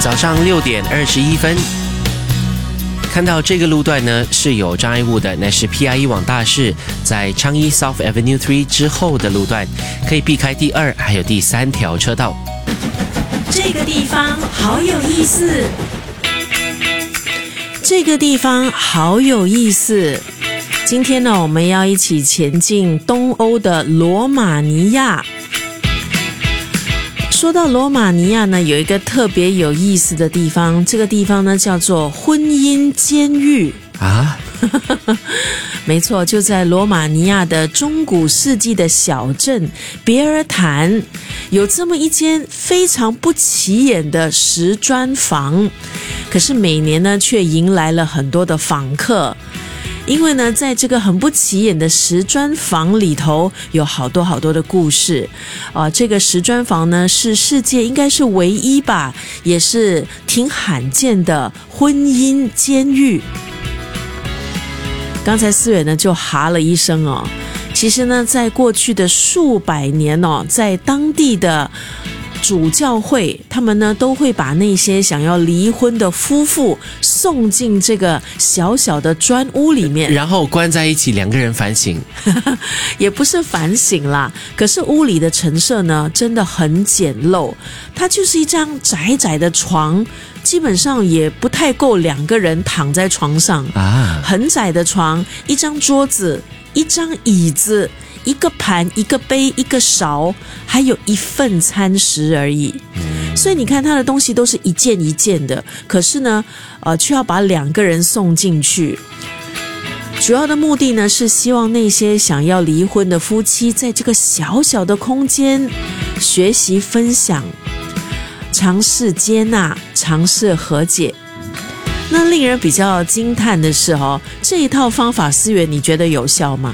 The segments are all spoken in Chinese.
早上6点21分。看到这个路段呢是有障碍物的，那是 PIE 往大市在昌一 South Avenue 3之后的路段，可以避开第2还有第3条车道。 这个地方好有意思，这个地方好有意思。今天呢，我们要一起前进东欧的罗马尼亚。说到罗马尼亚呢，有一个特别有意思的地方，这个地方呢叫做婚姻监狱啊。 没错，就在罗马尼亚的中古世纪的小镇别尔坦，有这么一间非常不起眼的石砖房，可是每年呢却迎来了很多的访客。因为呢，在这个很不起眼的石砖房里头，有好多好多的故事。这个石砖房呢，是世界应该是唯一吧，也是挺罕见的婚姻监狱。刚才思远呢就哈了一声哦。其实呢，在过去的数百年哦，在当地的主教会，他们呢都会把那些想要离婚的夫妇送进这个小小的砖屋里面， 然后关在一起，2个人反省。 也不是反省啦，可是屋里的陈设呢真的很简陋，它就是一张窄窄的床，基本上也不太够2个人躺在床上啊。很窄的床，一张桌子，一张椅子，一个盘，一个杯，一个勺，还有一份餐食而已。所以你看他的东西都是一件一件的，可是呢却要把2个人送进去。主要的目的呢是希望那些想要离婚的夫妻在这个小小的空间学习分享，尝试接纳，尝试和解。那令人比较惊叹的是这一套方法，思源你觉得有效吗？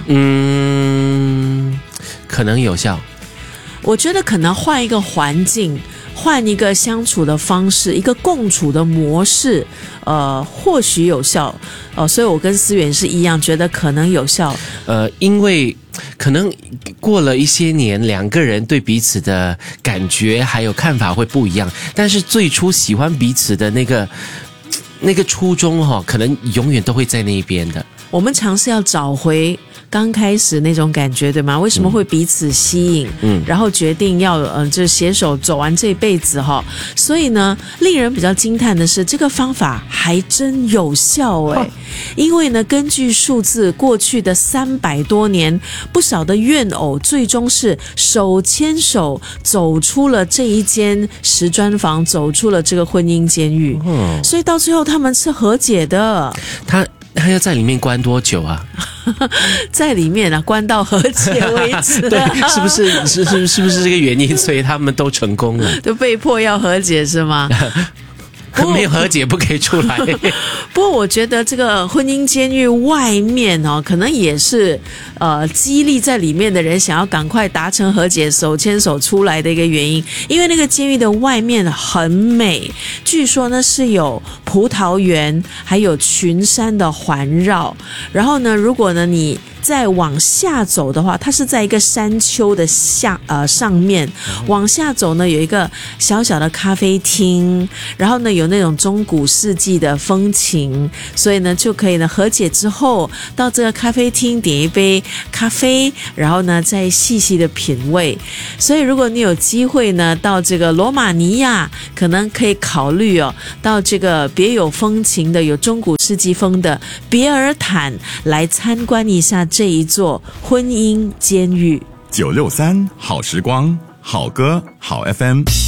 可能有效。 我觉得可能换一个环境，换一个相处的方式，一个共处的模式，或许有效。所以我跟思源是一样，觉得可能有效。 因为可能过了一些年，2个人对彼此的感觉还有看法会不一样，但是最初喜欢彼此的那个初衷可能永远都会在那一边的。 我们尝试要找回刚开始那种感觉，对吗？为什么会彼此吸引？然后决定要就携手走完这辈子所以呢，令人比较惊叹的是，这个方法还真有效因为呢，根据数字，过去的300多年，不少的怨偶最终是手牵手走出了这一间石砖房，走出了这个婚姻监狱。所以到最后他们是和解的。 他要在里面关多久啊？ 在里面关到和解为止。 对，是不是这个原因，所以他们都成功了？ 都被迫要和解是吗？ 没有和解不可以出来。 不过我觉得这个婚姻监狱外面可能也是激励在里面的人想要赶快达成和解，手牵手出来的一个原因。因为那个监狱的外面很美，据说呢是有葡萄园，还有群山的环绕。然后呢，如果呢你再往下走的话，它是在一个山丘的上面往下走呢，有一个小小的咖啡厅，然后呢有那种中古世纪的风情，所以呢就可以呢和解之后到这个咖啡厅点一杯咖啡，然后呢再细细的品味。所以如果你有机会呢到这个罗马尼亚，可能可以考虑到这个别有风情的有中古世纪风的别尔坦来参观一下这一座婚姻监狱。 963好时光，好歌好 FM。